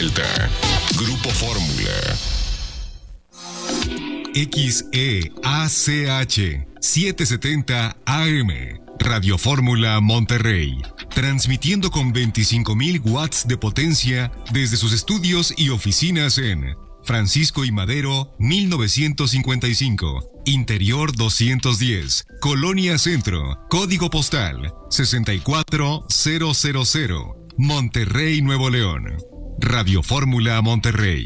completa. Grupo Fórmula. XEACH 770 AM. Radio Fórmula Monterrey. Transmitiendo con 25,000 watts de potencia desde sus estudios y oficinas en Francisco y Madero, 1955. Interior 210. Colonia Centro. Código postal 64000. Monterrey, Nuevo León. Radio Fórmula Monterrey.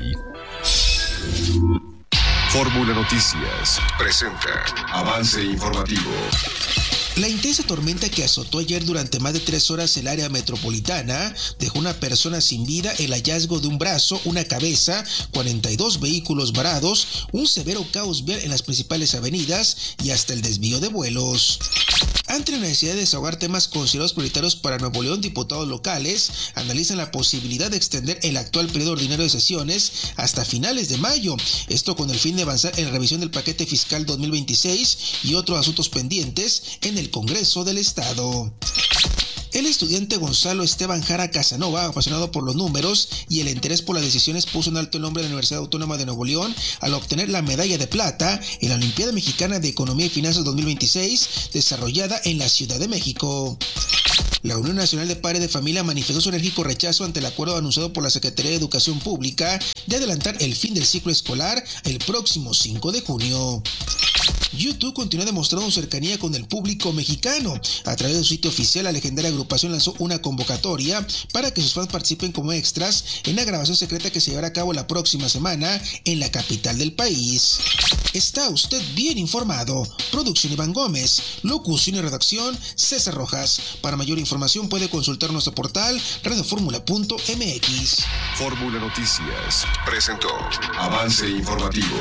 Fórmula Noticias presenta avance informativo. La intensa tormenta que azotó ayer durante más de 3 horas el área metropolitana dejó una persona sin vida, el hallazgo de un brazo, una cabeza, 42 vehículos varados, un severo caos vial en las principales avenidas y hasta el desvío de vuelos. Ante la necesidad de desahogar temas considerados prioritarios para Nuevo León, diputados locales analizan la posibilidad de extender el actual periodo ordinario de sesiones hasta finales de mayo. Esto con el fin de avanzar en la revisión del paquete fiscal 2026 y otros asuntos pendientes en el Congreso del Estado. El estudiante Gonzalo Esteban Jara Casanova, apasionado por los números y el interés por las decisiones, puso en alto el nombre de la Universidad Autónoma de Nuevo León al obtener la medalla de plata en la Olimpiada Mexicana de Economía y Finanzas 2026, desarrollada en la Ciudad de México. La Unión Nacional de Padres de Familia manifestó su enérgico rechazo ante el acuerdo anunciado por la Secretaría de Educación Pública de adelantar el fin del ciclo escolar el próximo 5 de junio. YouTube continúa demostrando su cercanía con el público mexicano. A través de su sitio oficial, la legendaria agrupación lanzó una convocatoria para que sus fans participen como extras en la grabación secreta que se llevará a cabo la próxima semana en la capital del país. Está usted bien informado. Producción Iván Gómez. Locución y redacción César Rojas. Para mayor información puede consultar nuestro portal radioformula.mx. Fórmula Noticias presentó avance informativo.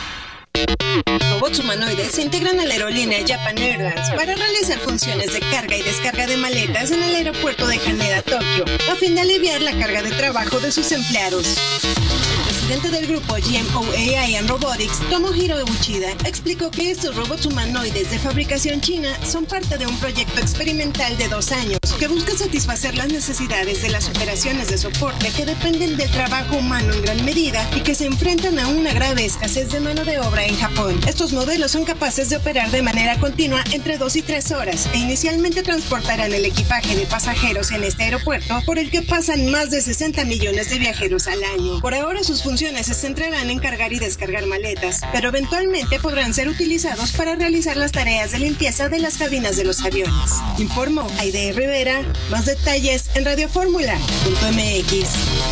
Robots humanoides se integran a la aerolínea Japan Airlines para realizar funciones de carga y descarga de maletas en el aeropuerto de Haneda, Tokio, a fin de aliviar la carga de trabajo de sus empleados. El presidente del grupo GMO AI and Robotics, Tomohiro Uchida, explicó que estos robots humanoides de fabricación china son parte de un proyecto experimental de 2 años que busca satisfacer las necesidades de las operaciones de soporte que dependen del trabajo humano en gran medida y que se enfrentan a una grave escasez de mano de obra en Japón. Estos modelos son capaces de operar de manera continua entre 2 y 3 horas e inicialmente transportarán el equipaje de pasajeros en este aeropuerto por el que pasan más de 60 millones de viajeros al año. Por ahora sus funciones se centrarán en cargar y descargar maletas, pero eventualmente podrán ser utilizados para realizar las tareas de limpieza de las cabinas de los aviones. Informó Aide Rivera. Más detalles en radioformula.mx.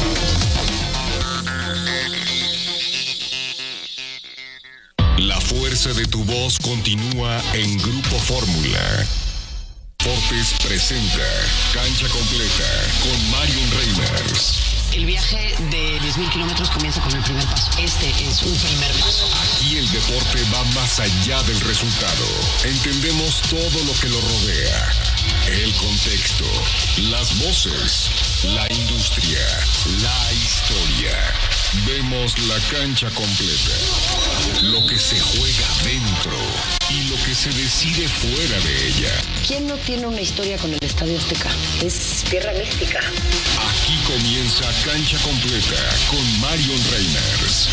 La fuerza de tu voz continúa en Grupo Fórmula. Fortes presenta Cancha Completa con Marion Reimers. El viaje de 10,000 kilómetros comienza con el primer paso. Este es un primer paso. Aquí el deporte va más allá del resultado. Entendemos todo lo que lo rodea. El contexto, las voces, la industria, la historia. Vemos la cancha completa. Lo que se juega dentro y lo que se decide fuera de ella. ¿Quién no tiene una historia con el Estadio Azteca? Es tierra mística. Aquí comienza Cancha Completa con Marion Reimers.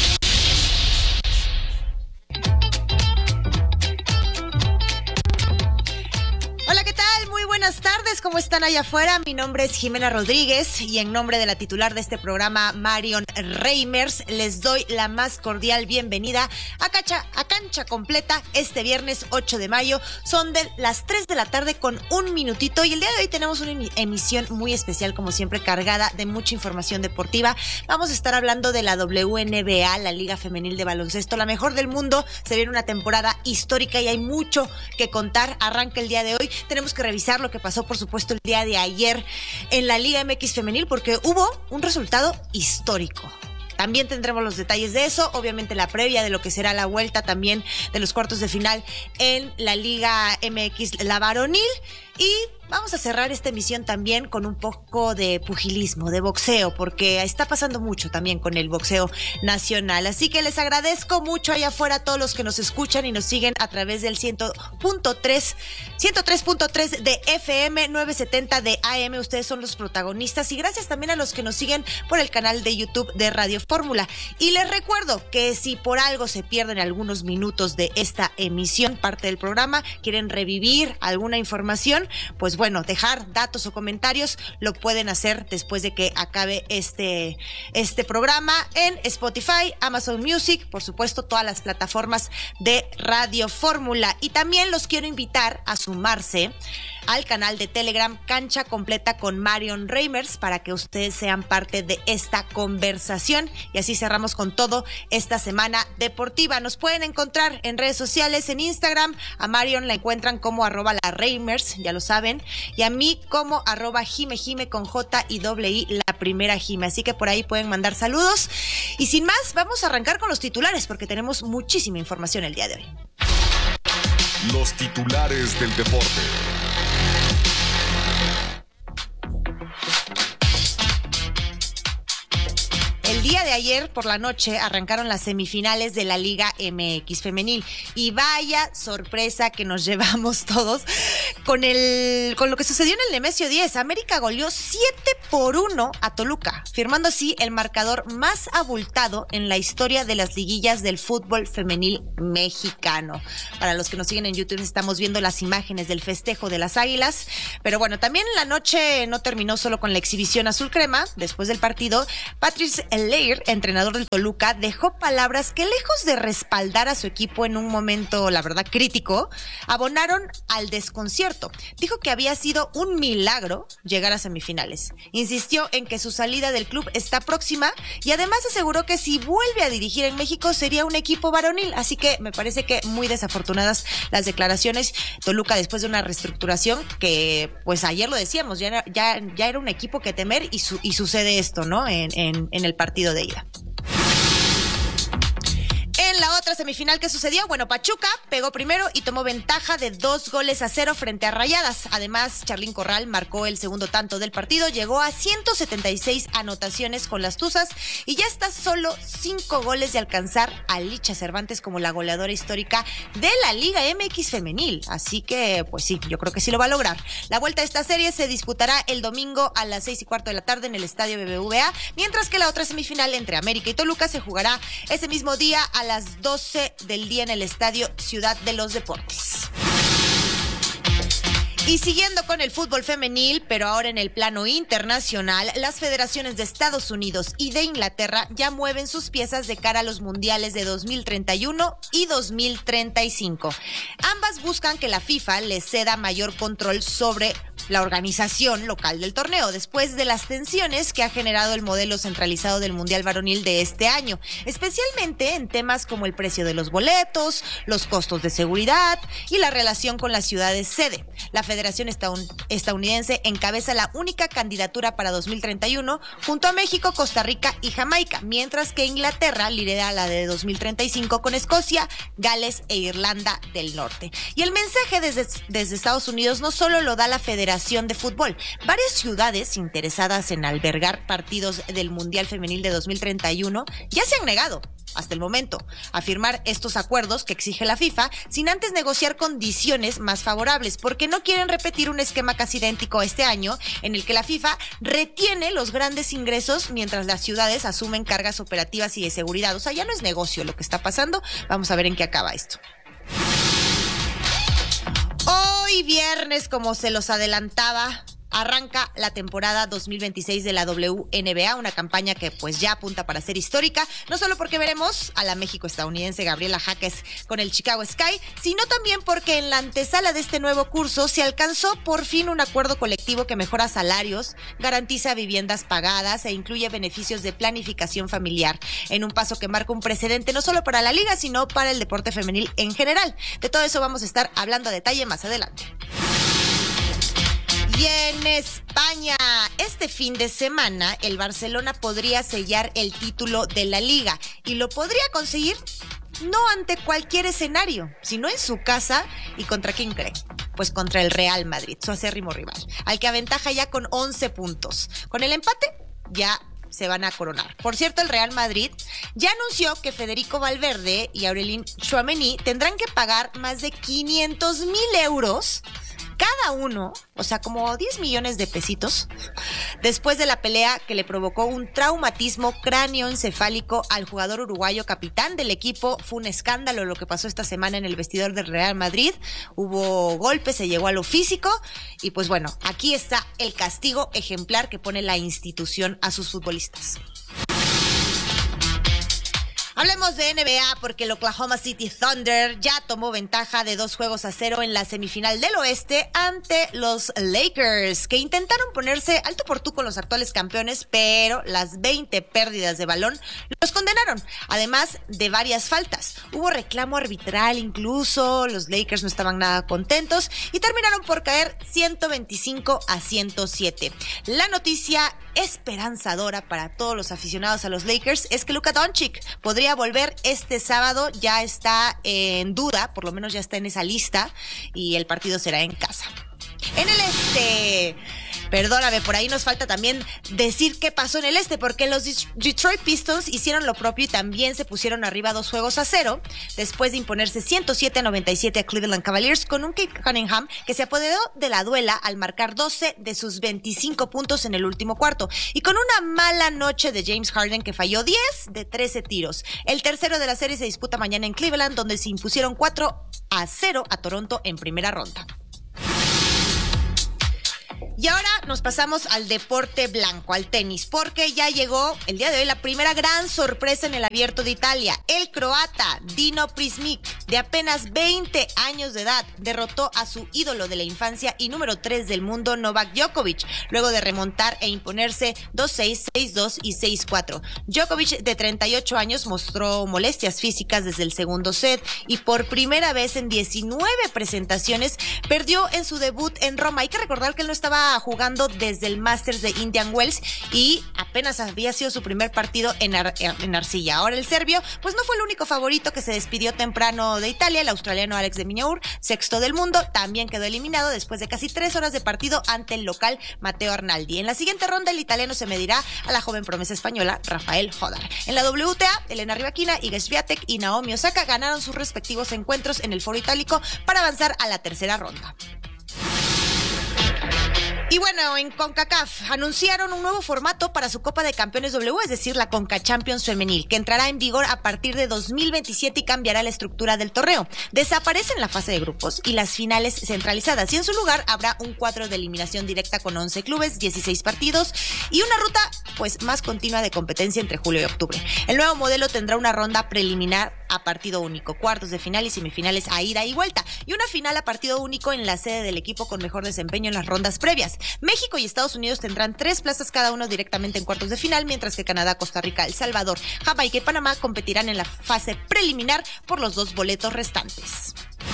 Buenas tardes, ¿cómo están allá afuera? Mi nombre es Jimena Rodríguez y en nombre de la titular de este programa, Marion Reimers, les doy la más cordial bienvenida a Cancha Completa este viernes 8 de mayo. Son de las 3 de la tarde con 1 minutito y el día de hoy tenemos una emisión muy especial, como siempre, cargada de mucha información deportiva. Vamos a estar hablando de la WNBA, la Liga Femenil de Baloncesto, la mejor del mundo. Se viene una temporada histórica y hay mucho que contar. Arranca el día de hoy. Tenemos que revisar lo que pasó, por supuesto, el día de ayer en la Liga MX Femenil, porque hubo un resultado histórico. También tendremos los detalles de eso, obviamente la previa de lo que será la vuelta también de los cuartos de final en la Liga MX, la varonil. Y vamos a cerrar esta emisión también con un poco de pugilismo, de boxeo, porque está pasando mucho también con el boxeo nacional. Así que les agradezco mucho allá afuera a todos los que nos escuchan y nos siguen a través del 103.3 de FM, 970 de AM. Ustedes son los protagonistas. Y gracias también a los que nos siguen por el canal de YouTube de Radio Fórmula. Y les recuerdo que si por algo se pierden algunos minutos de esta emisión, parte del programa, quieren revivir alguna información, pues bueno, dejar datos o comentarios lo pueden hacer después de que acabe este programa en Spotify, Amazon Music, por supuesto todas las plataformas de Radio Fórmula. Y también los quiero invitar a sumarse al canal de Telegram Cancha Completa con Marion Reimers para que ustedes sean parte de esta conversación. Y así cerramos con todo esta semana deportiva. Nos pueden encontrar en redes sociales, en Instagram. A Marion la encuentran como @la_Reimers, ya lo saben. Y a mí como @Jime con J y I, la primera Jime. Así que por ahí pueden mandar saludos. Y sin más, vamos a arrancar con los titulares porque tenemos muchísima información el día de hoy. Los titulares del deporte. El día de ayer por la noche arrancaron las semifinales de la Liga MX femenil y vaya sorpresa que nos llevamos todos con lo que sucedió en el Nemesio 10. América goleó 7-1 a Toluca, firmando así el marcador más abultado en la historia de las liguillas del fútbol femenil mexicano. Para los que nos siguen en YouTube estamos viendo las imágenes del festejo de las Águilas, pero bueno, también la noche no terminó solo con la exhibición azul crema. Después del partido, Patrice Leir, entrenador del Toluca, dejó palabras que, lejos de respaldar a su equipo en un momento, la verdad, crítico, abonaron al desconcierto. Dijo que había sido un milagro llegar a semifinales. Insistió en que su salida del club está próxima y además aseguró que si vuelve a dirigir en México sería un equipo varonil. Así que me parece que muy desafortunadas las declaraciones. Toluca, después de una reestructuración que, pues ayer lo decíamos, ya era un equipo que temer y sucede esto, ¿no? En el partido de ida. En la otra semifinal que sucedió, Pachuca pegó primero y tomó ventaja de 2-0 frente a Rayadas. Además, Charlín Corral marcó el segundo tanto del partido, llegó a 176 anotaciones con las Tuzas y ya está solo 5 goles de alcanzar a Licha Cervantes como la goleadora histórica de la Liga MX femenil. Así que, pues sí, yo creo que sí lo va a lograr. La vuelta de esta serie se disputará el domingo a las 6:15 de la tarde en el Estadio BBVA, mientras que la otra semifinal entre América y Toluca se jugará ese mismo día a las 12 del día en el Estadio Ciudad de los Deportes. Y siguiendo con el fútbol femenil, pero ahora en el plano internacional, las federaciones de Estados Unidos y de Inglaterra ya mueven sus piezas de cara a los mundiales de 2031 y 2035. Ambas buscan que la FIFA les ceda mayor control sobre la organización local del torneo, después de las tensiones que ha generado el modelo centralizado del Mundial Varonil de este año, especialmente en temas como el precio de los boletos, los costos de seguridad y la relación con las ciudades sede. La Federación Estadounidense encabeza la única candidatura para 2031 junto a México, Costa Rica y Jamaica, mientras que Inglaterra lidera la de 2035 con Escocia, Gales e Irlanda del Norte. Y el mensaje desde Estados Unidos no solo lo da la Federación de Fútbol. Varias ciudades interesadas en albergar partidos del Mundial Femenil de 2031 ya se han negado, hasta el momento, a firmar estos acuerdos que exige la FIFA sin antes negociar condiciones más favorables, porque no quieren repetir un esquema casi idéntico a este año, en el que la FIFA retiene los grandes ingresos mientras las ciudades asumen cargas operativas y de seguridad. O sea, ya no es negocio lo que está pasando. Vamos a ver en qué acaba esto. Hoy viernes, como se los adelantaba, arranca la temporada 2026 de la WNBA, una campaña que pues ya apunta para ser histórica, no solo porque veremos a la México-estadounidense Gabriela Jaques con el Chicago Sky, sino también porque en la antesala de este nuevo curso se alcanzó por fin un acuerdo colectivo que mejora salarios, garantiza viviendas pagadas e incluye beneficios de planificación familiar, en un paso que marca un precedente no solo para la liga, sino para el deporte femenil en general. De todo eso vamos a estar hablando a detalle más adelante. Y en España, este fin de semana, el Barcelona podría sellar el título de la Liga y lo podría conseguir no ante cualquier escenario, sino en su casa. ¿Y contra quién creen? pues contra el Real Madrid, su acérrimo rival, al que aventaja ya con 11 puntos. Con el empate, ya se van a coronar. Por cierto, el Real Madrid ya anunció que Federico Valverde y Aurélien Tchouaméni tendrán que pagar más de 500,000 euros cada uno, o sea, como 10 millones de pesitos, después de la pelea que le provocó un traumatismo cráneoencefálico al jugador uruguayo capitán del equipo. Fue un escándalo lo que pasó esta semana en el vestidor del Real Madrid. Hubo golpes, se llegó a lo físico y pues bueno, aquí está el castigo ejemplar que pone la institución a sus futbolistas. Hablemos de NBA porque el Oklahoma City Thunder ya tomó ventaja de 2-0 en la semifinal del oeste ante los Lakers, que intentaron ponerse al tú por tú con los actuales campeones, pero las 20 pérdidas de balón los condenaron, además de varias faltas. Hubo reclamo arbitral incluso, los Lakers no estaban nada contentos y terminaron por caer 125-107. La noticia esperanzadora para todos los aficionados a los Lakers es que Luka Doncic podría volver este sábado, ya está en duda, por lo menos ya está en esa lista y el partido será en casa. En el este, perdóname, por ahí nos falta también decir qué pasó en el este, porque los Detroit Pistons hicieron lo propio y también se pusieron arriba 2-0, después de imponerse 107-97 a Cleveland Cavaliers con un Cade Cunningham que se apoderó de la duela al marcar 12 de sus 25 puntos en el último cuarto, y con una mala noche de James Harden que falló 10 de 13 tiros. El tercero de la serie se disputa mañana en Cleveland, donde se impusieron 4-0 a Toronto en primera ronda. Y ahora nos pasamos al deporte blanco, al tenis, porque ya llegó el día de hoy la primera gran sorpresa en el Abierto de Italia. El croata Dino Prismic, de apenas 20 años de edad, derrotó a su ídolo de la infancia y número 3 del mundo, Novak Djokovic, luego de remontar e imponerse 2-6, 6-2 y 6-4. Djokovic, de 38 años, mostró molestias físicas desde el segundo set y por primera vez en 19 presentaciones perdió en su debut en Roma. Hay que recordar que él no estaba jugando desde el Masters de Indian Wells y apenas había sido su primer partido en arcilla. Ahora el serbio pues no fue el único favorito que se despidió temprano de Italia. El australiano Alex de Minaur, sexto del mundo, también quedó eliminado después de casi 3 horas de partido ante el local Matteo Arnaldi. En la siguiente ronda el italiano se medirá a la joven promesa española Rafael Hodar. En la WTA, Elena Rybakina, Iga Swiatek y Naomi Osaka ganaron sus respectivos encuentros en el foro itálico para avanzar a la tercera ronda. Y bueno, en CONCACAF anunciaron un nuevo formato para su Copa de Campeones W, es decir, la Conca Champions Femenil, que entrará en vigor a partir de 2027 y cambiará la estructura del torneo. Desaparecen la fase de grupos y las finales centralizadas, y en su lugar habrá un cuadro de eliminación directa con 11 clubes, 16 partidos y una ruta pues más continua de competencia entre julio y octubre. El nuevo modelo tendrá una ronda preliminar a partido único, cuartos de final y semifinales a ida y vuelta, y una final a partido único en la sede del equipo con mejor desempeño en las rondas previas. México y Estados Unidos tendrán 3 plazas cada uno directamente en cuartos de final, mientras que Canadá, Costa Rica, El Salvador, Jamaica y Panamá competirán en la fase preliminar por los 2 boletos restantes.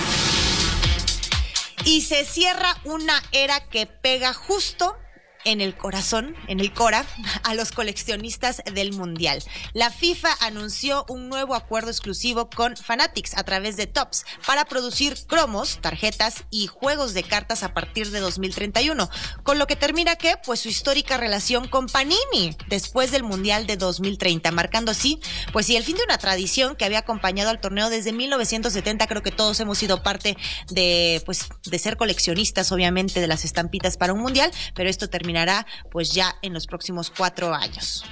Y se cierra una era que pega justo en el corazón, en el Cora, a los coleccionistas del Mundial. La FIFA anunció un nuevo acuerdo exclusivo con Fanatics a través de Topps para producir cromos, tarjetas y juegos de cartas a partir de 2031, con lo que termina ¿qué? Pues su histórica relación con Panini después del Mundial de 2030, marcando así, pues sí, el fin de una tradición que había acompañado al torneo desde 1970. Creo que todos hemos sido parte de ser coleccionistas, obviamente, de las estampitas para un Mundial, pero esto terminará pues ya en los próximos 4 años.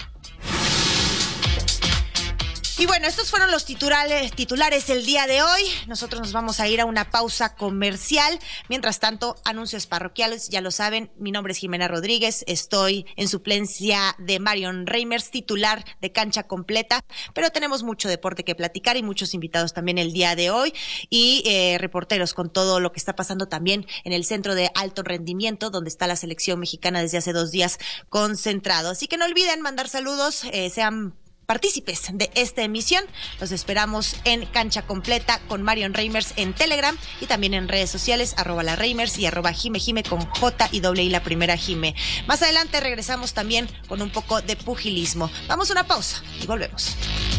Y bueno, estos fueron los titulares el día de hoy. Nosotros nos vamos a ir a una pausa comercial. Mientras tanto, anuncios parroquiales, ya lo saben, mi nombre es Jimena Rodríguez, estoy en suplencia de Marion Reimers, titular de Cancha Completa, pero tenemos mucho deporte que platicar y muchos invitados también el día de hoy y reporteros con todo lo que está pasando también en el Centro de Alto Rendimiento, donde está la selección mexicana desde hace 2 días concentrado. Así que no olviden mandar saludos, sean partícipes de esta emisión. Los esperamos en Cancha Completa con Marion Reimers en Telegram y también en redes sociales, @lareimers y @jimejime con J y doble I la primera Jime. Más adelante regresamos también con un poco de pugilismo. Vamos a una pausa y volvemos.